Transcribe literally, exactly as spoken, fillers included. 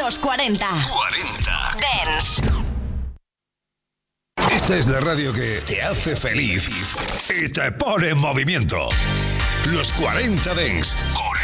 Los cuarenta. cuarenta. Dance. Esta es la radio que te hace feliz y te pone en movimiento. Los cuarenta Dance con